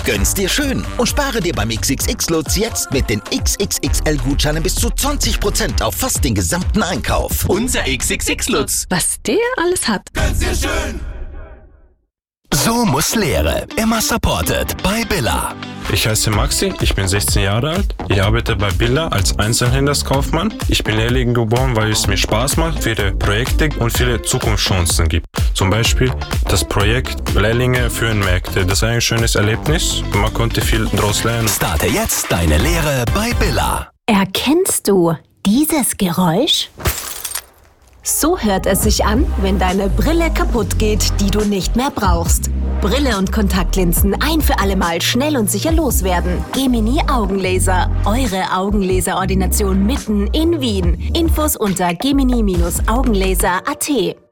Gönn's dir schön und spare dir beim XXX-Lutz jetzt mit den XXXL-Gutscheinen bis zu 20% auf fast den gesamten Einkauf. Unser XXX-Lutz. Was der alles hat. Gönn's dir schön. So muss Lehre. Immer supported bei Billa. Ich heiße Maxi, ich bin 16 Jahre alt. Ich arbeite bei Billa als Einzelhandelskaufmann. Ich bin Lehrling geworden, weil es mir Spaß macht, viele Projekte und viele Zukunftschancen gibt. Zum Beispiel das Projekt Lehrlinge führen Märkte. Das ist ein schönes Erlebnis. Man konnte viel daraus lernen. Starte jetzt deine Lehre bei Billa. Erkennst du dieses Geräusch? So hört es sich an, wenn deine Brille kaputt geht, die du nicht mehr brauchst. Brille und Kontaktlinsen ein für alle Mal schnell und sicher loswerden. Gemini Augenlaser, eure Augenlaserordination mitten in Wien. Infos unter gemini-augenlaser.at.